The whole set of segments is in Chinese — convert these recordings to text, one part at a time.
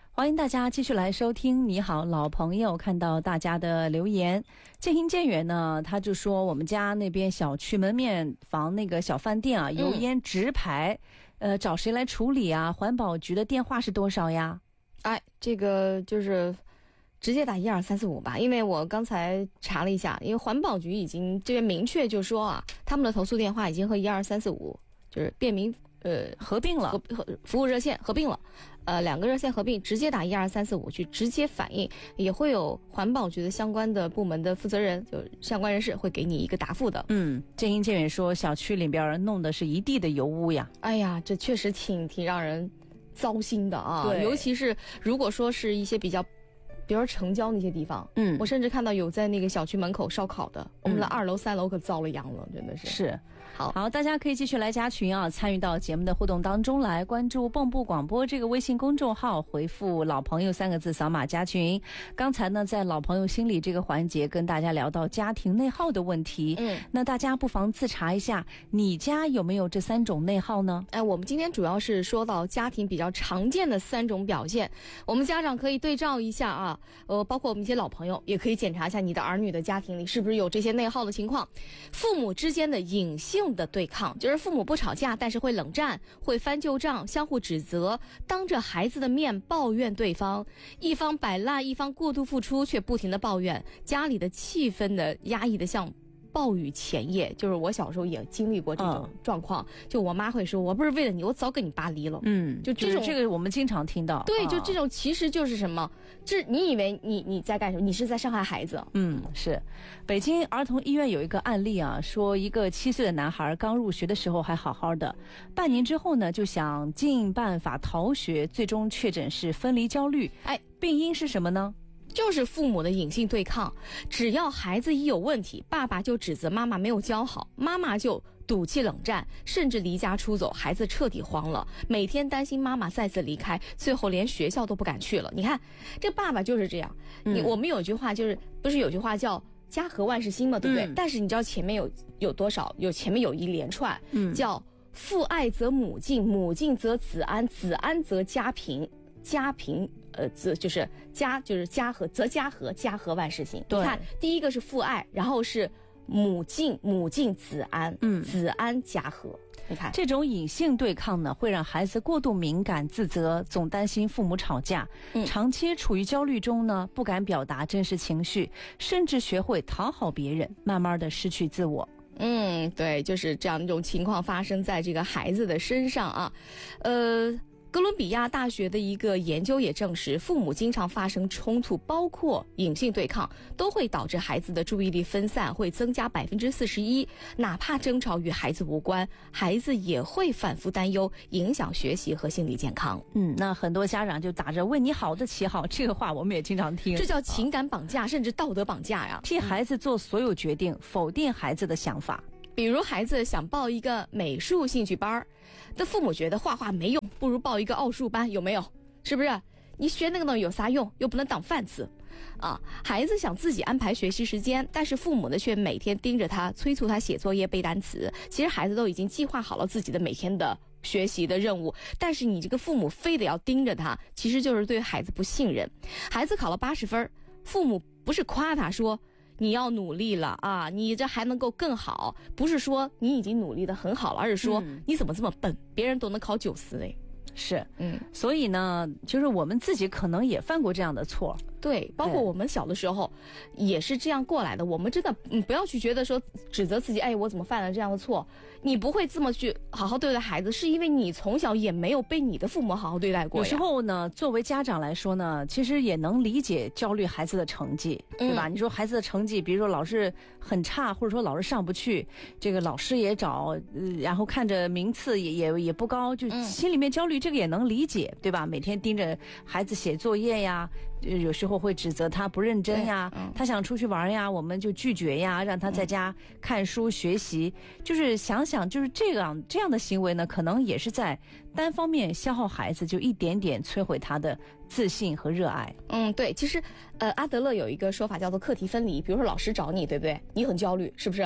欢迎大家继续来收听你好老朋友，看到大家的留言。渐行渐远呢，他就说我们家那边小区门面房那个小饭店啊，油烟直排，找谁来处理啊？环保局的电话是多少呀？ 哎，这个就是直接打12345吧，因为我刚才查了一下，因为环保局已经这边明确就说啊，他们的投诉电话已经和12345就是便民合并了， 服务热线合并了。两个热线合并，直接打12345去直接反映，也会有环保局的相关的部门的负责人，就相关人士会给你一个答复的。 渐行渐远说小区里边弄的是一地的油污呀。 哎呀，这确实挺让人糟心的啊。 对， 尤其是如果说是一些比如说城郊那些地方，我甚至看到有在那个小区门口烧烤的，我们的2楼3楼可遭了殃了，真的是。 是，好，大家可以继续来加群啊，参与到节目的互动当中来，关注蚌埠广播这个微信公众号，回复老朋友3个字，扫码加群。刚才呢，在老朋友心理这个环节跟大家聊到家庭内耗的问题，那大家不妨自查一下，你家有没有这3种内耗呢？ 我们今天主要是说到家庭比较常见的3种表现，我们家长可以对照一下啊。包括我们一些老朋友也可以检查一下你的儿女的家庭里是不是有这些内耗的情况。父母之间的隐性的对抗，就是父母不吵架，但是会冷战，会翻旧账，相互指责，当着孩子的面抱怨对方，一方摆烂，一方过度付出，却不停的抱怨，家里的气氛的压抑的像暴雨前夜。就是我小时候也经历过这种状况，就我妈会说，我不是为了你，我早跟你爸离了。就这种， 这个我们经常听到。 对，就这种其实就是什么？这你以为你在干什么？你是在伤害孩子。 是。北京儿童医院有一个案例啊，说一个7岁的男孩刚入学的时候还好好的，半年之后呢就想尽办法逃学，最终确诊是分离焦虑。病因是什么呢？ 就是父母的隐性对抗，只要孩子一有问题，爸爸就指责妈妈没有教好，妈妈就赌气冷战，甚至离家出走，孩子彻底慌了，每天担心妈妈再次离开，最后连学校都不敢去了。你看这爸爸就是这样。我们有句话就是，不是有句话叫家和万事兴嘛，对不对？但是你知道前面有多少？前面有一连串，叫父爱则母敬，母敬则子安，子安则家平，家平就是家和，家和万事兴。你看第一个是父爱，然后是母敬子安，子安家和。你看这种隐性对抗呢，会让孩子过度敏感自责，总担心父母吵架，长期处于焦虑中呢，不敢表达真实情绪，甚至学会讨好别人，慢慢的失去自我。 对，就是这样一种情况发生在这个孩子的身上啊。哥伦比亚大学的一个研究也证实，父母经常发生冲突，包括隐性对抗，都会导致孩子的注意力分散，会增加41%。哪怕争吵与孩子无关，孩子也会反复担忧，影响学习和心理健康。 那很多家长就打着为你好的旗号，这个话我们也经常听， 这叫情感绑架，甚至道德绑架呀， 替孩子做所有决定，否定孩子的想法。 比如孩子想报一个美术兴趣班，但父母觉得画画没用，不如报一个奥数班，有没有？是不是？你学那个东西有啥用？又不能当饭吃啊！孩子想自己安排学习时间，但是父母呢却每天盯着他，催促他写作业背单词。其实孩子都已经计划好了自己的每天的学习的任务，但是你这个父母非得要盯着他，其实就是对孩子不信任。孩子考了80分，父母不是夸他说你要努力了啊，你这还能够更好，不是说你已经努力的很好了，而是说你怎么这么笨，别人都能考90嘞。 是，所以呢，就是我们自己可能也犯过这样的错。 对，包括我们小的时候也是这样过来的。我们真的不要去觉得说指责自己，我怎么犯了这样的错？你不会这么去好好对待孩子，是因为你从小也没有被你的父母好好对待过呀。 有时候呢，作为家长来说呢，其实也能理解焦虑孩子的成绩，对吧？你说孩子的成绩，比如说老是很差，或者说老是上不去，这个老师也找，然后看着名次也不高，就心里面焦虑，这个也能理解，对吧？每天盯着孩子写作业呀，有时候会指责他不认真呀，他想出去玩呀，我们就拒绝呀，让他在家看书学习。就是想想，就是这样的行为呢，可能也是在单方面消耗孩子，就一点点摧毁他的自信和热爱。 对，其实阿德勒有一个说法叫做课题分离。比如说老师找你，对不对？你很焦虑，是不是？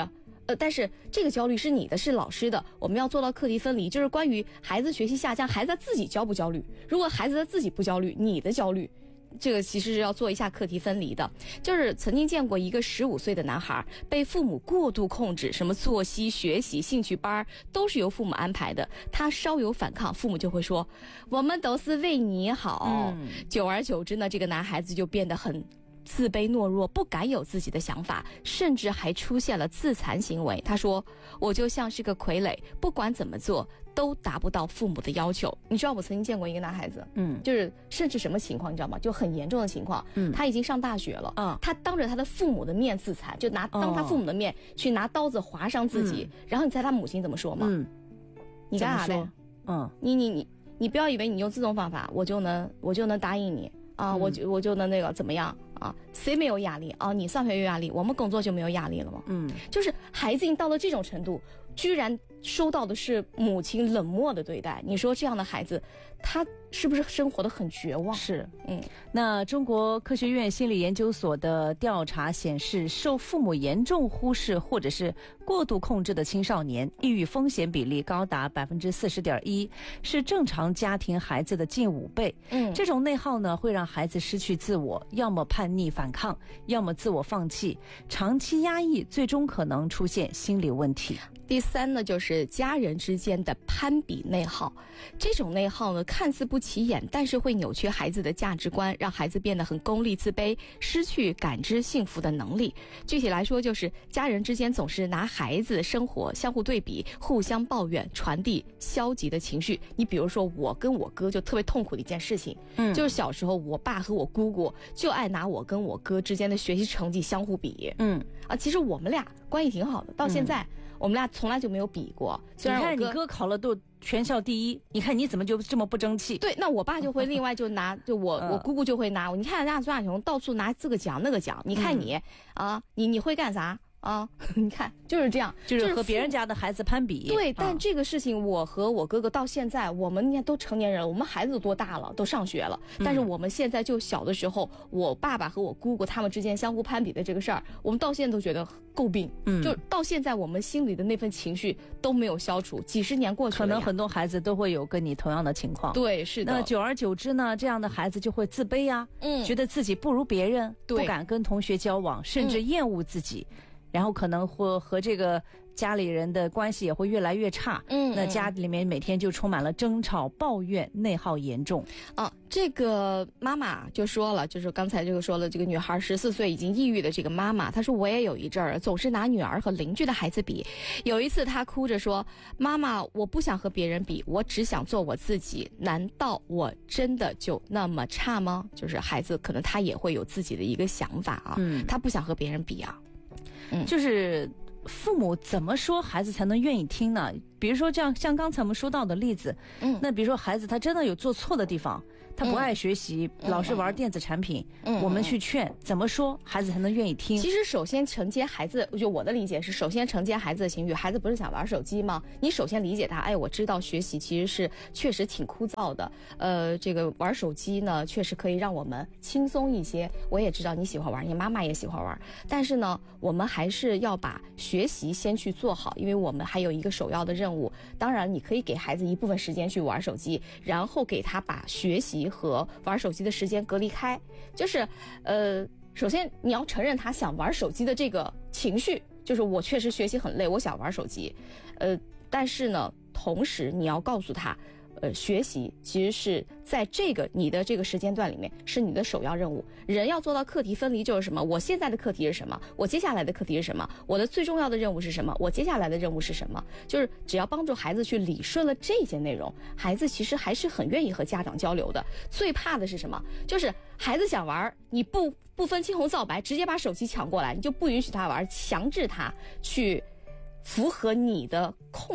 但是这个焦虑是你的，是老师的，我们要做到课题分离，就是关于孩子学习下降，孩子自己焦不焦虑？如果孩子自己不焦虑，你的焦虑，这个其实是要做一下课题分离的。就是曾经见过一个15岁的男孩被父母过度控制，什么作息、学习、兴趣班都是由父母安排的，他稍有反抗，父母就会说我们都是为你好。久而久之呢，这个男孩子就变得很自卑懦弱，不敢有自己的想法，甚至还出现了自残行为。他说我就像是个傀儡，不管怎么做都达不到父母的要求。你知道我曾经见过一个男孩子，就是甚至什么情况你知道吗？就很严重的情况，他已经上大学了，他当着他的父母的面自残，就当他父母的面去拿刀子划伤自己，然后你猜他母亲怎么说吗？你干啥呗？你不要以为你用这种方法我就能答应你啊，我就能那个怎么样啊？谁没有压力啊？你上学有压力，我们工作就没有压力了吗？就是孩子已经到了这种程度，居然收到的是母亲冷漠的对待，你说这样的孩子他是不是生活的很绝望？ 是。那中国科学院心理研究所的调查显示，受父母严重忽视或者是过度控制的青少年，抑郁风险比例高达40.1%，是正常家庭孩子的近5倍。这种内耗呢，会让孩子失去自我，要么叛逆反抗，要么自我放弃，长期压抑，最终可能出现心理问题。 第3呢，就是家人之间的攀比内耗。这种内耗呢，看似不起眼，但是会扭曲孩子的价值观，让孩子变得很功利自卑，失去感知幸福的能力。具体来说，就是家人之间总是拿孩子生活相互对比，互相抱怨，传递消极的情绪。你比如说，我跟我哥就特别痛苦的一件事情，就是小时候我爸和我姑姑就爱拿我跟我哥之间的学习成绩相互比。其实我们俩关系挺好的，到现在我们俩从来就没有比过。虽然你看你哥考了都全校第1，你看你怎么就这么不争气？ 对，那我爸就会另外就拿，就我姑姑就会拿，你看人家孙亚雄到处拿这个奖那个奖，你看你你会干啥？你看就是这样， 就是和别人家的孩子攀比。 对，但这个事情我和我哥哥到现在，我们也都成年人了，我们孩子都多大了，都上学了，但是我们现在就小的时候，我爸爸和我姑姑他们之间相互攀比的这个事儿，我们到现在都觉得诟病。就到现在我们心里的那份情绪都没有消除，几十年过去了， 可能很多孩子都会有跟你同样的情况。 对，是的。 那久而久之呢，这样的孩子就会自卑呀，觉得自己不如别人，不敢跟同学交往，甚至厌恶自己。然后可能会和这个家里人的关系也会越来越差。那家里面每天就充满了争吵、抱怨，内耗严重。 这个妈妈就说了，就是刚才这个说了，这个女孩14岁已经抑郁的这个妈妈，她说我也有一阵儿总是拿女儿和邻居的孩子比。有一次她哭着说，妈妈，我不想和别人比，我只想做我自己，难道我真的就那么差吗？就是孩子可能他也会有自己的一个想法啊，他不想和别人比啊。 就是父母怎么说孩子才能愿意听呢？比如说像刚才我们说到的例子，那比如说孩子他真的有做错的地方，他不爱学习，老是玩电子产品，我们去劝，怎么说孩子才能愿意听？ 其实首先承接孩子，就我的理解是，首先承接孩子的情绪。孩子不是想玩手机吗？你首先理解他，我知道学习其实是确实挺枯燥的，这个玩手机呢确实可以让我们轻松一些。我也知道你喜欢玩，你妈妈也喜欢玩，但是呢，我们还是要把学习先去做好，因为我们还有一个首要的任务。当然你可以给孩子一部分时间去玩手机，然后给他把学习和玩手机的时间隔离开。就是首先你要承认他想玩手机的这个情绪，就是我确实学习很累，我想玩手机，但是呢同时你要告诉他，学习其实是在你的这个时间段里面是你的首要任务。人要做到课题分离，就是什么？我现在的课题是什么？我接下来的课题是什么？我的最重要的任务是什么？我接下来的任务是什么？就是只要帮助孩子去理顺了这些内容，孩子其实还是很愿意和家长交流的。最怕的是什么？就是孩子想玩，你不分青红皂白，直接把手机抢过来，你就不允许他玩，强制他去符合你的控制，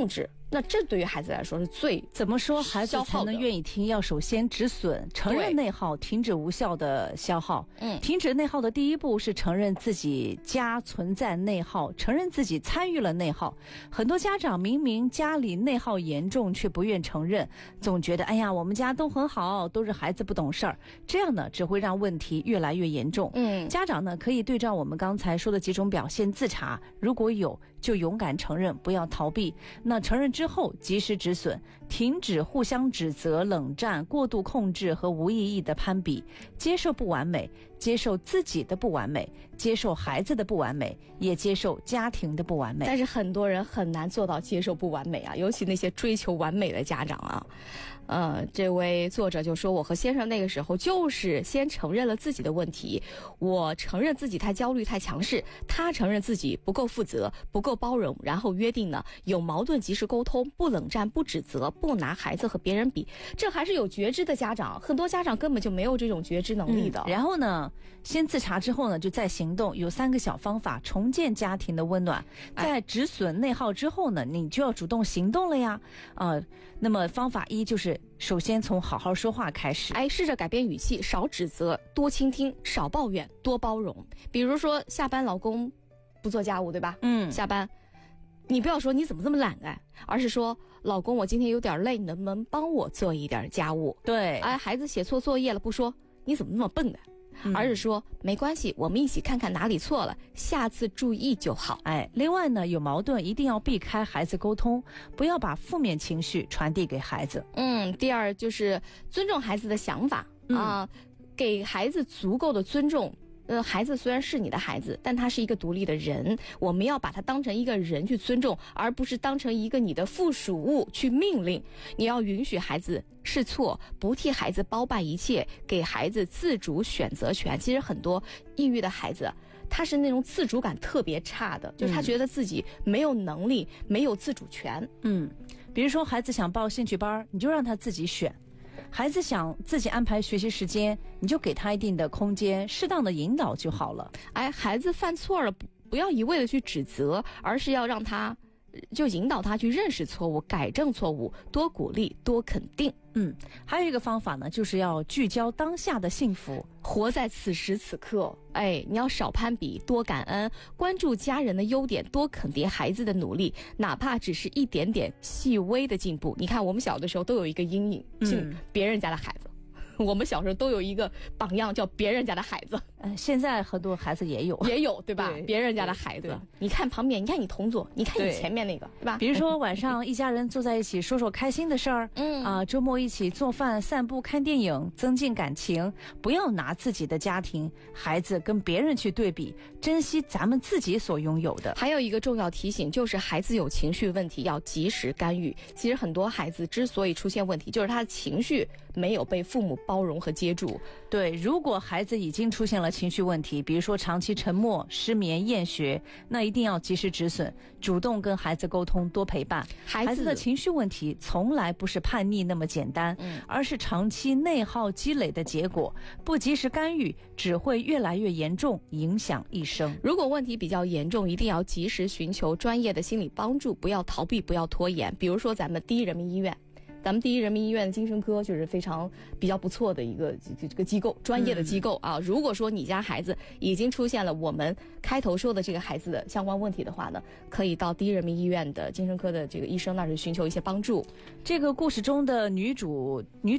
那这对于孩子来说是最怎么说孩子才能愿意听？要首先止损，承认内耗，停止无效的消耗。停止内耗的第一步是承认自己家存在内耗，承认自己参与了内耗。很多家长明明家里内耗严重，却不愿承认，总觉得哎呀，我们家都很好，都是孩子不懂事儿。这样呢，只会让问题越来越严重。家长呢可以对照我们刚才说的几种表现自查，如果有就勇敢承认，不要逃避。那承认之后及时止损，停止互相指责、冷战、过度控制和无意义的攀比，接受不完美，接受自己的不完美，接受孩子的不完美，也接受家庭的不完美。 但是很多人很难做到接受不完美啊，尤其那些追求完美的家长啊。这位作者就说，我和先生那个时候就是先承认了自己的问题，我承认自己太焦虑太强势，他承认自己不够负责不够包容，然后约定呢有矛盾及时沟通，不冷战不指责，不拿孩子和别人比。这还是有觉知的家长，很多家长根本就没有这种觉知能力的。 然后呢先自查之后呢就再行动，有3个小方法重建家庭的温暖。在止损内耗之后呢，你就要主动行动了呀。那么方法1就是首先从好好说话开始， 试着改变语气，少指责，多倾听，少抱怨，多包容。比如说下班老公不做家务，对吧？下班你不要说你怎么这么懒而是说老公我今天有点累，能不能帮我做一点家务？ 对， 孩子写错作业了，不说你怎么那么笨而是说没关系，我们一起看看哪里错了，下次注意就好。 另外呢，有矛盾一定要避开孩子沟通，不要把负面情绪传递给孩子。 第二就是尊重孩子的想法给孩子足够的尊重。孩子虽然是你的孩子，但他是一个独立的人，我们要把他当成一个人去尊重，而不是当成一个你的附属物去命令。你要允许孩子试错，不替孩子包办一切，给孩子自主选择权。其实很多抑郁的孩子他是那种自主感特别差的，就是他觉得自己没有能力，没有自主权。 比如说孩子想报兴趣班，你就让他自己选。孩子想自己安排学习时间，你就给他一定的空间，适当的引导就好了。 孩子犯错了，不要一味的去指责，而是要让他就引导他去认识错误，改正错误，多鼓励，多肯定。 还有一个方法呢，就是要聚焦当下的幸福， 活在此时此刻。你要少攀比，多感恩，关注家人的优点，多肯定孩子的努力，哪怕只是一点点细微的进步。你看我们小的时候都有一个阴影，是别人家的孩子。我们小时候都有一个榜样，叫别人家的孩子。 现在很多孩子也有， 对吧？别人家的孩子，你看旁边，你看你同桌，你看你前面那个，对吧？ 比如说晚上一家人坐在一起说说开心的事儿，周末一起做饭、散步、看电影，增进感情。不要拿自己的家庭、孩子跟别人去对比，珍惜咱们自己所拥有的。 还有一个重要提醒，就是孩子有情绪问题要及时干预。其实很多孩子之所以出现问题，就是他的情绪没有被父母包容和接住。 对，如果孩子已经出现了情绪问题，比如说长期沉默、失眠、厌学，那一定要及时止损，主动跟孩子沟通，多陪伴。孩子的情绪问题从来不是叛逆那么简单，而是长期内耗积累的结果。不及时干预，只会越来越严重，影响一生。 如果问题比较严重，一定要及时寻求专业的心理帮助，不要逃避，不要拖延。比如说咱们第一人民医院的精神科就是比较不错的一个这个机构，专业的机构啊。如果说你家孩子已经出现了我们开头说的这个孩子的相关问题的话呢，可以到第一人民医院的精神科的这个医生那儿去寻求一些帮助。 这个故事中的女主